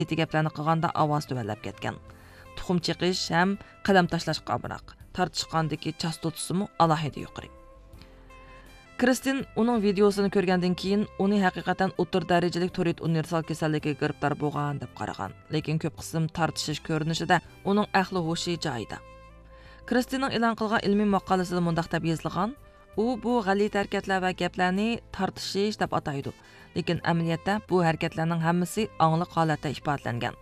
gaplarni qilganda ovoz tuvallab ketgan. Tuxum chiqish ham qadam tashlashga biroq tortishqandagi chastotasi alohida yuqori. Kristin uning videosini ko'rgandan keyin uni haqiqatan o'tir darajalik to'rit universal kasalligiga giribdor bo'lgan deb qaragan. Lekin ko'p qism tortishish ko'rinishida uning ahli ho'shi joyida. Kristinning e'lon qilgan ilmiy maqolasida mundaq deb yozilgan: u bu g'alati harakatlar va gaplarni tortishish deb ataydi. Lekin amaliyotda bu harakatlarning hammasi ongli holatda ifodalangan.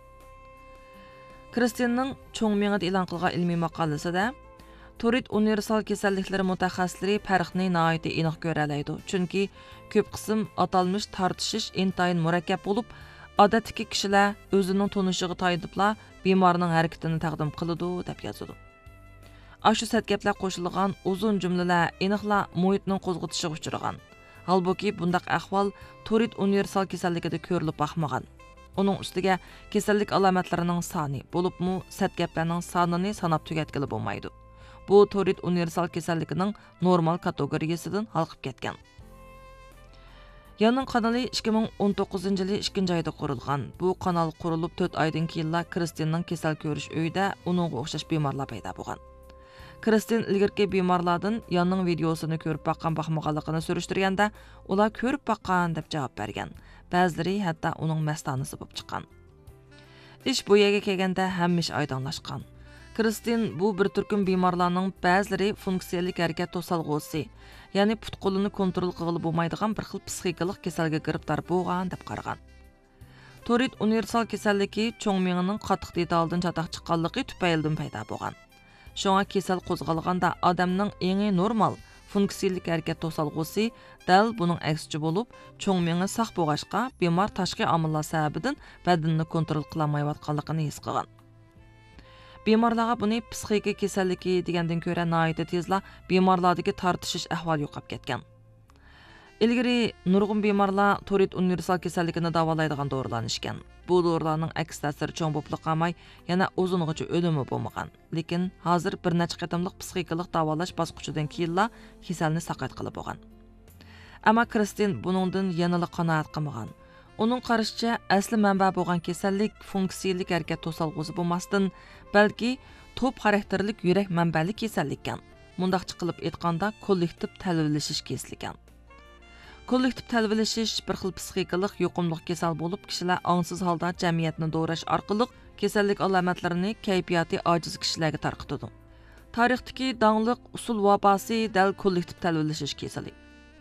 Kristinning cho'ng mingida e'lon qilgan ilmiy maqolasida to'rit universal kasalliklari mutaxassislari farqni nihoyat aniq ko'ra oladi. Chunki ko'p qism atalmish tortishish intayin murakkab bo'lib, odatdagi kishilar o'zining tonishiga tayinibla bemorning harakatini taqdim qiladi deb yozadi. Ashu satgaplar qo'shilgan uzun jumlalar aniqla muhitning qo'zg'atishiga uchragan. Halbuki bundaq ahvol to'rit universal kasalligida ko'rilib baxmagan. Uning ustiga kasallik alomatlarining soni bo'libmi satgaplarning sonini sanab tugatgili bo'lmaydi. Bu to'rit universal kasalligining normal kategoriyasidan halqib ketgan. Yanning kanali 2019-yili 2-oyda qurilgan. Bu kanal qurilib 4 oydan keyin Kristinning kasal ko'rish uyida uningga o'xshash bemorlar paydo bo'lgan. Kristin ilgirki bemorlardan yanning videosini ko'rib baxmaganligini surishtirganda, ular ko'rib baqqan deb javob bergan. Ba'zilari hatto uning mastonasi bo'lib chiqqan. Ish bu yerga kelganda hammish oydinlashgan. Kristin bu bir turkum bemorlarning ba'zilari funksiyalik harakat to'salg'usi, ya'ni put-qo'lini kontrol qilib bo'lmaydigan bir xil psixikalik kasalga giribdor bo'lgan deb qaragan. To'rit universal kasalligi cho'ng miyaning qattiq detaldan chatoq chiqqanligi tufaylidan paydo bo'lgan. Shunga kasal qo'zg'alganda odamning eng normal funksiyalik harakat to'salg'usi dal buning aksicha bo'lib, cho'ng miya saq bo'lg'achqa bemor tashqi omillar sababidan badanni kontrol qila olmayotganligini his qilgan. Bemorlarga buni psixika kasalligi degandan ko'ra nihoyat tezla bemorlardagi tortishish ahvoli yo'qolib ketgan. Ilgari nurg'un bemorlar to'rit universal kasalligini davolaydigan dorilanishgan. Bu dorilarning aks ta'siri cho'ng bo'lib qolmay, yana uzungacha o'limi bo'lmagan. Lekin hozir bir necha qatimliq psixikalik davolash bosqichidan keyinla kasalni saqat qilib bo'lgan. Ammo Kristin buningdan yanada qanoat qilmagan. Uning qarashicha asli manba bo'lgan kasallik funksiyalik harakat to'salg'usi bo'lmasdan, balki to'p xarakterlik yurak manbali kasallikkan. Mundaqcha qilib aytganda kollektiv talvilashish kasallikan. Kollektiv talvilashish bir xil psixikalik yuqumliq kasal bo'lib, kishilar ongsiz holda jamiyatni do'rash orqali kasallik alomatlarini kayfiyati ojiz kishilarga tarqatadi. Tarixdagi dangliq usul vabosi dal kollektiv talvilashish kasali.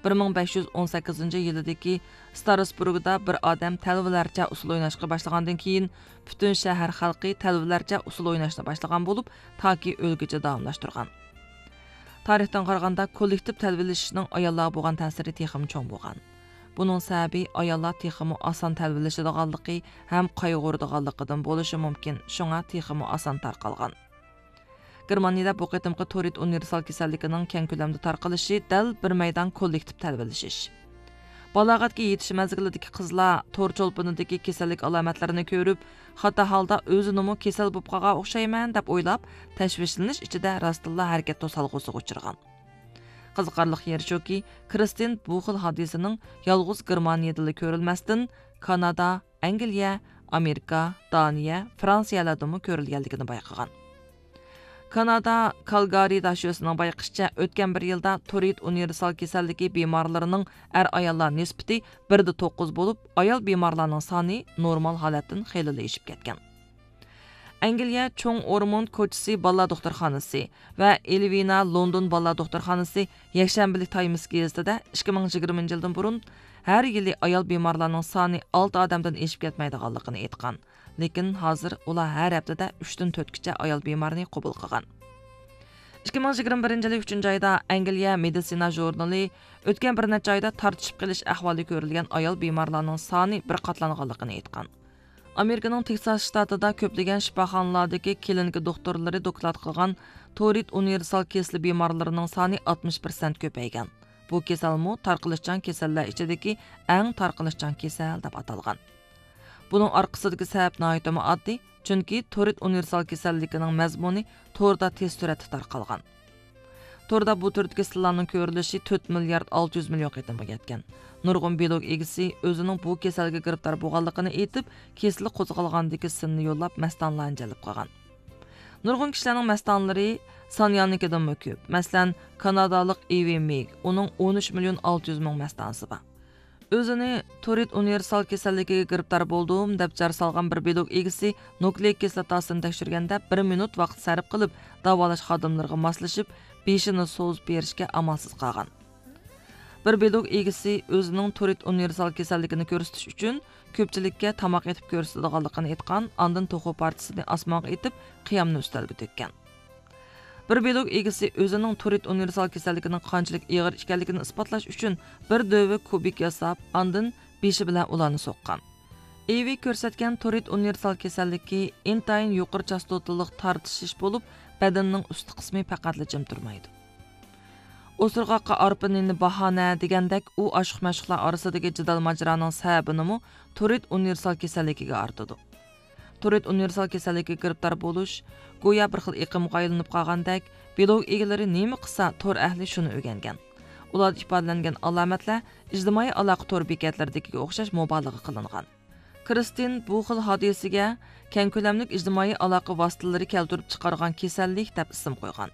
1518-yildagi Strasburgda bir odam talvilarcha usul o'ynashga boshlagandan keyin butun shahar xalqi talvilarcha usul o'ynashni boshlagan bo'lib, toki o'lgacha davomlashtirgan. Tarixdan qaraganda kollektiv talvilashishning ayollarga bo'lgan ta'siri texim cho'ng bo'lgan. Buning sababi ayollar teximi oson talvilashadiganligi ham qayg'uradiganligidan bo'lishi mumkin. Shunga teximi oson tarqalgan. Germaniyada bu qitimqi to'rit universal kasalligining keng ko'lamda tarqalishi dal bir maydon kollektiv talvilashish. Balog'atga yetish mazgilidagi qizlar to'r cho'lpinidagi kasallik alomatlarini ko'rib, xato holda o'zini kasal bo'lib qolgan o'xshayman deb o'ylab, tashvishlanish ichida rostilla harakat to'salg'usiga uchragan. Qiziqarli yeri shuki, Kristin bu xil hodisaning yolg'iz Germaniyada ko'rilmasdan Kanada, Angliya, Amerika, Daniya, Fransiyalarda ko'rilganligini bayqagan. Kanada Calgary dashiyosining bayqishicha o'tgan bir yilda to'rit universal kasalligi bemorlarining ayollar nisbati 1:9 bo'lib, ayol bemorlarning soni normal holatdan xeyli eshib ketgan. Angliya cho'ng Ormond ko'chasi balla doktorxonasi va Elvina London balla doktorxonasi yakshanbalik Times gazetida 2020-yildan burun har yili ayol bemorlarning soni 6 odamdan eshib ketmaydiganligini aytgan. Lekin hozir ular har haftada 3 dan 4 gacha ayol bemorni qabul qilgan. 2021-yil 3-oyda Angliya Medicina jurnali o'tgan bir necha oyda tortishib qilish ahvoli ko'rilgan ayol bemorlarning soni bir qatlanganligini aytgan. Amerikaning Texas shtatida ko'plagan shifoxonalardagi klinika doktorlari doklad qilgan to'rit universal kasali bemorlarining soni 60% ko'paygan. Bu kasalmi tarqalishchan kasallar ichidagi eng tarqalishchan kasal deb atalgan. Buning orqasidagi sabab nihoyat oddiy, chunki to'rit universal kasalligining mazmuni to'rda tez suratda tarqalgan. To'rda bu turdagi kasallarning ko'rilishi 4 milliard 600 million qatim bo'lgan. Nurg'un blog egisi o'zining bu kasalga giribdor bo'lganligini aytib, kasallik qo'zg'algandagi sinni yo'llab mastonlarni jalb qilgan. Nurg'un kishilarning mastonlari Sanyanikidan ko'p. Masalan, Kanadalik Evie Meg, uning 13 million 600 ming mastonsi bor. O'zini Tourette universal kasalligiga giribdor bo'ldim deb jar solgan bir blog egisi nukleik kislotasini tekshirganda 1 minut vaqt sarf qilib, davolash xodimlariga moslashib, beshini so'zib berishga amalsiz qolgan. Bir blog egisi o'zining Tourette universal kasalligini ko'rsatish uchun ko'pchilikka tamoq etib ko'rsatadiganligini aytgan, ondan to'xu partisini osmonga etib, qiyamni ustalga to'kkan. Bir blog egisi o'zining Tourette universal kasalligining qanchalik og'ir ekanligini isbotlash uchun bir dövi kubik yasab, ondan beshi bilan ularni so'qqan. Evi ko'rsatgan Tourette universal kasalligi intayin yuqori chastotaliq tortishish bo'lib, badanning usti qismi faqat jim turmaydi. O'sirg'oqqa arpanini bahona degandek, u ashiq-mashqlar orasidagi jidal majraning sababini Tourette universal kasalligiga artadi. Tourette universal kasalligiga giribdor bo'lish go'yo bir xil iqimga aylanib qolgandek, blog egalari nima qilsa, tor ahli shuni o'rgangan. Ular ifodalangan alomatlar ijtimoiy aloqa tor bekatlaridagi o'xshash mubolag'a qilingan. Kristin bu xil hodisiga keng ko'lamli ijtimoiy aloqa vositalari keltirib chiqargan kasallik deb ism qo'ygan.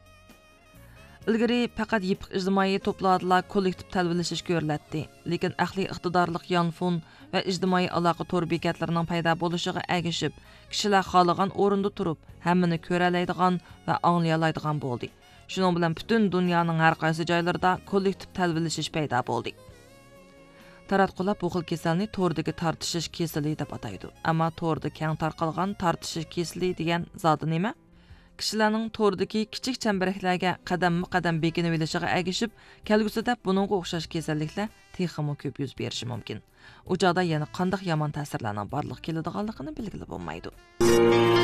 Ilgari faqat yipiq ijtimoiy to'plarlar kollektiv talvilashish ko'riladi, lekin ahli iqtidorlik yanfun va ijtimoiy aloqa tor bekatlarining paydo bo'lishiga ergishib, kishilar xohlagan o'rinda turib, hammani ko'ra oladigan va anglay oladigan bo'ldi. Shuning bilan butun dunyoning har qaysi joylarida kollektiv talvilashish paydo bo'ldi. Taratqular bu xil kasalni tordagi tortishish kasali deb ataydi. Ammo torda keng tarqalgan tortishish kasali degan zodi nima? Kishilarning tordagi kichik chambaraklarga qadam-qadam bekinib olishiga ergishib, kelgusida buningga o'xshash kasalliklar texmo ko'p yuz berishi mumkin. U joyda yana qanday yomon ta'sirlarning borliq keladiganligini belgilab bo'lmaydi.